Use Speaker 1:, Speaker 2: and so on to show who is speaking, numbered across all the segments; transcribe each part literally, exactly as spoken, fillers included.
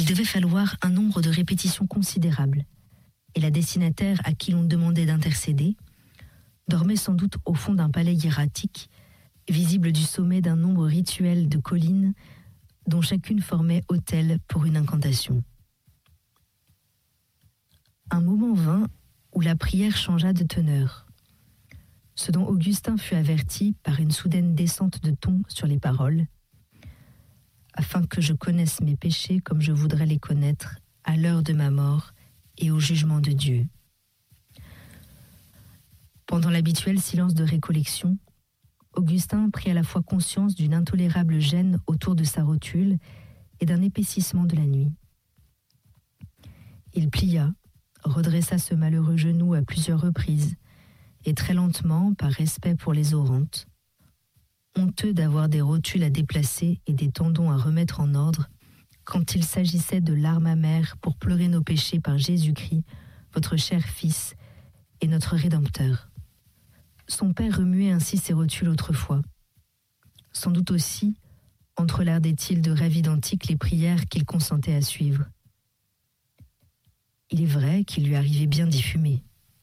Speaker 1: devait falloir un nombre de répétitions considérable, et la destinataire à qui l'on demandait d'intercéder dormait sans doute au fond d'un palais hiératique, visible du sommet d'un nombre rituel de collines dont chacune formait autel pour une incantation. Un moment vint où la prière changea de teneur, ce dont Augustin fut averti par une soudaine descente de ton sur les paroles, afin que je connaisse mes péchés comme je voudrais les connaître à l'heure de ma mort et au jugement de Dieu. Pendant l'habituel silence de récollection, Augustin prit à la fois conscience d'une intolérable gêne autour de sa rotule et d'un épaississement de la nuit. Il plia, redressa ce malheureux genou à plusieurs reprises, et très lentement, par respect pour les orantes, honteux d'avoir des rotules à déplacer et des tendons à remettre en ordre, quand il s'agissait de larmes amères pour pleurer nos péchés par Jésus-Christ, votre cher Fils et notre Rédempteur. Son père remuait ainsi ses rotules autrefois. Sans doute aussi entrelardait-il de rêves identiques les prières qu'il consentait à suivre. Il est vrai qu'il lui arrivait bien d'y fumer.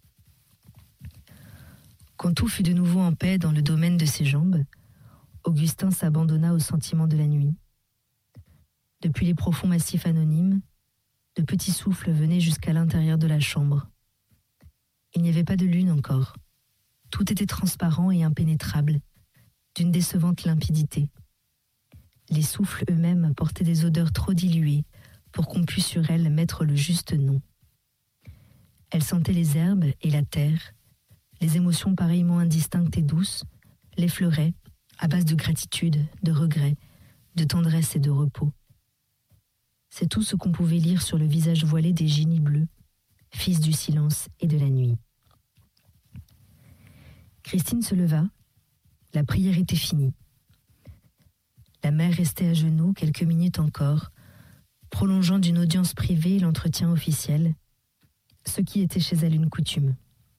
Speaker 1: Quand tout fut de nouveau en paix dans le domaine de ses jambes, Augustin s'abandonna au sentiment de la nuit. Depuis les profonds massifs anonymes, de petits souffles venaient jusqu'à l'intérieur de la chambre. Il n'y avait pas de lune encore. Tout était transparent et impénétrable, d'une décevante limpidité. Les souffles eux-mêmes portaient des odeurs trop diluées pour qu'on pût sur elles mettre le juste nom. Elle sentait les herbes et la terre, les émotions pareillement indistinctes et douces, l'effleuraient, à base de gratitude, de regret, de tendresse et de repos. C'est tout ce qu'on pouvait lire sur le visage voilé des génies bleus, fils du silence et de la nuit. Christine se leva, la prière était finie. La mère restait à genoux quelques minutes encore, prolongeant d'une audience privée l'entretien officiel, ce qui était chez elle une coutume.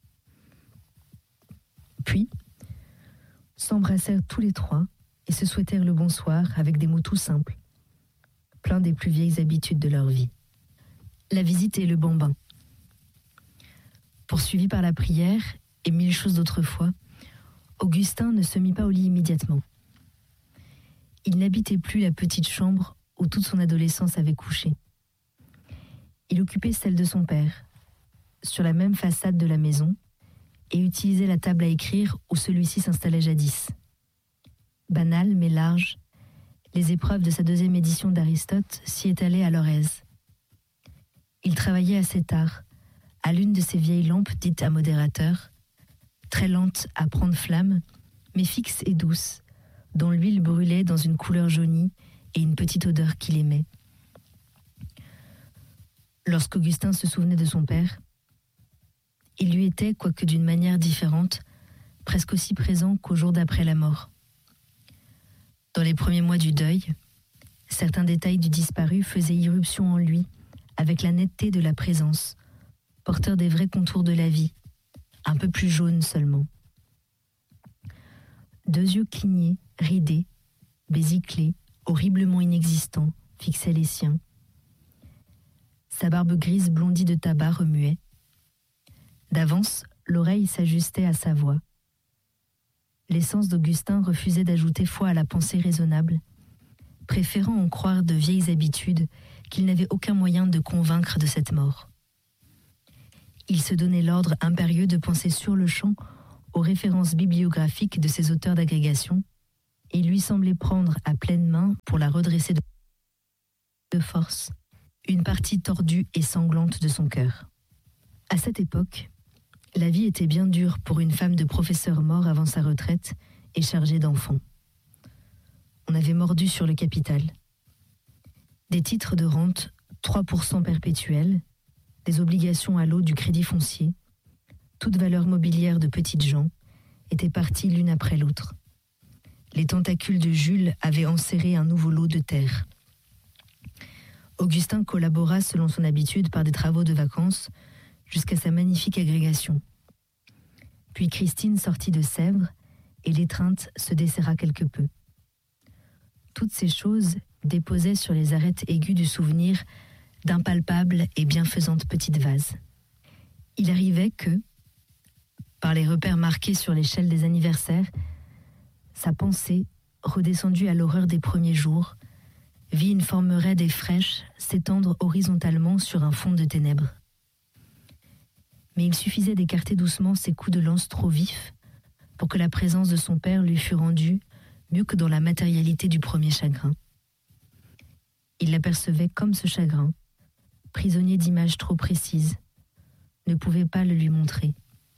Speaker 1: Puis, s'embrassèrent tous les trois et se souhaitèrent le bonsoir avec des mots tout simples, pleins des plus vieilles habitudes de leur vie. La visite et le bambin. Poursuivi par la prière et mille choses d'autrefois, Augustin ne se mit pas au lit immédiatement. Il n'habitait plus la petite chambre où toute son adolescence avait couché. Il occupait celle de son père, sur la même façade de la maison, et utilisait la table à écrire où celui-ci s'installait jadis. Banal mais large, les épreuves de sa deuxième édition d'Aristote s'y étalaient à leur aise. Il travaillait assez tard, à l'une de ces vieilles lampes dites à modérateur, très lentes à prendre flamme, mais fixes et douces, dont l'huile brûlait dans une couleur jaunie et une petite odeur qu'il aimait. Lorsqu'Augustin se souvenait de son père, il lui était, quoique d'une manière différente, presque aussi présent qu'au jour d'après la mort. Dans les premiers mois du deuil, certains détails du disparu faisaient irruption en lui, avec la netteté de la présence, porteur des vrais contours de la vie, un peu plus jaune seulement. Deux yeux clignés, ridés, bésiclés, horriblement inexistants, fixaient les siens. Sa barbe grise blondie de tabac remuait. D'avance, l'oreille s'ajustait à sa voix. L'essence d'Augustin refusait d'ajouter foi à la pensée raisonnable, préférant en croire de vieilles habitudes qu'il n'avait aucun moyen de convaincre de cette mort. Il se donnait l'ordre impérieux de penser sur le champ aux références bibliographiques de ses auteurs d'agrégation, et il lui semblait prendre à pleine main, pour la redresser de force, une partie tordue et sanglante de son cœur. À cette époque, la vie était bien dure pour une femme de professeur mort avant sa retraite et chargée d'enfants. On avait mordu sur le capital. Des titres de rente, trois pour cent perpétuels, des obligations à l'eau du crédit foncier, toute valeur mobilière de petites gens, étaient parties l'une après l'autre. Les tentacules de Jules avaient enserré un nouveau lot de terre. Augustin collabora selon son habitude par des travaux de vacances, jusqu'à sa magnifique agrégation. Puis Christine sortit de Sèvres et l'étreinte se desserra quelque peu. Toutes ces choses déposaient sur les arêtes aiguës du souvenir d'impalpables et bienfaisantes petites vases. Il arrivait que, par les repères marqués sur l'échelle des anniversaires, sa pensée, redescendue à l'horreur des premiers jours, vit une forme raide et fraîche s'étendre horizontalement sur un fond de ténèbres. Mais il suffisait d'écarter doucement ses coups de lance trop vifs pour que la présence de son père lui fût rendue mieux que dans la matérialité du premier chagrin. Il l'apercevait comme ce chagrin, prisonnier d'images trop précises, ne pouvait pas le lui montrer.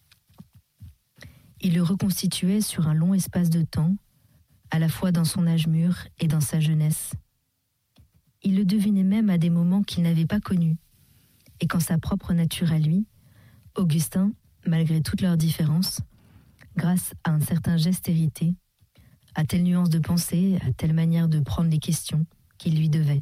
Speaker 1: Il le reconstituait sur un long espace de temps, à la fois dans son âge mûr et dans sa jeunesse. Il le devinait même à des moments qu'il n'avait pas connus, et qu'en sa propre nature à lui, Augustin, malgré toutes leurs différences, grâce à un certain geste hérité, à telle nuance de pensée, à telle manière de prendre les questions qu'il lui devait.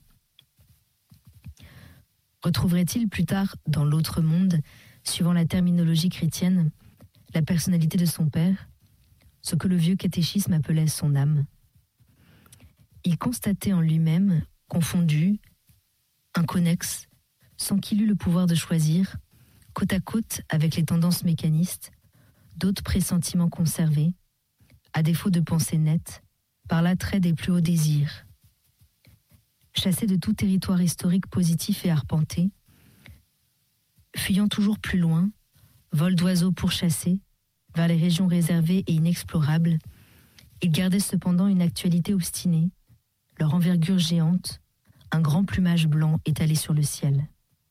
Speaker 1: Retrouverait-il plus tard, dans l'autre monde, suivant la terminologie chrétienne, la personnalité de son père, ce que le vieux catéchisme appelait son âme? Il constatait en lui-même, confondu, inconnexe, sans qu'il eût le pouvoir de choisir, côte à côte avec les tendances mécanistes, d'autres pressentiments conservés, à défaut de pensée nette, par l'attrait des plus hauts désirs. Chassé de tout territoire historique positif et arpenté, fuyant toujours plus loin, vol d'oiseaux pourchassés, vers les régions réservées et inexplorables, il gardait cependant une actualité obstinée, leur envergure géante, un grand plumage blanc étalé sur le ciel.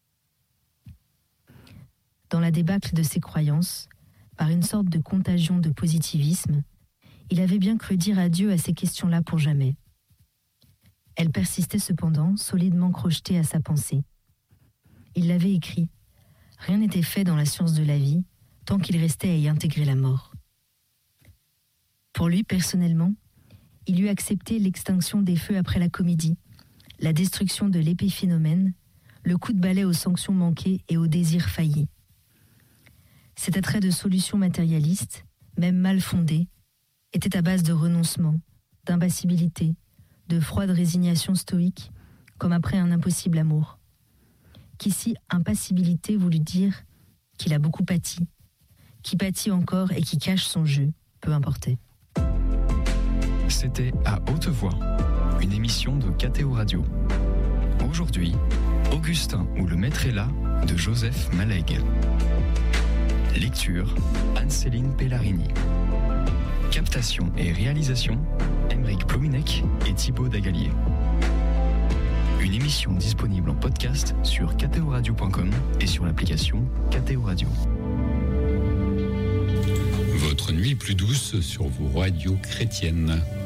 Speaker 1: Dans la débâcle de ses croyances, par une sorte de contagion de positivisme, il avait bien cru dire adieu à ces questions-là pour jamais. Elles persistaient cependant, solidement crochetées à sa pensée. Il l'avait écrit. Rien n'était fait dans la science de la vie, tant qu'il restait à y intégrer la mort. Pour lui, personnellement, il eut accepté l'extinction des feux après la comédie, la destruction de l'épiphénomène, le coup de balai aux sanctions manquées et aux désirs faillis. Cet attrait de solution matérialiste, même mal fondé, était à base de renoncement, d'impassibilité, de froide résignation stoïque, comme après un impossible amour. Qu'ici, impassibilité voulut dire qu'il a beaucoup pâti, qui pâtit encore et qui cache son jeu, peu importait.
Speaker 2: C'était À Haute Voix, une émission de K T O Radio. Aujourd'hui, Augustin ou le maître est là, de Joseph Malègue. Lecture, Anne-Céline Pellarini. Captation et réalisation, Aymeric Plouinec et Thibaut Dagalier. Une émission disponible en podcast sur k t o radio point com et sur l'application K T O Radio.
Speaker 3: Votre nuit plus douce sur vos radios chrétiennes.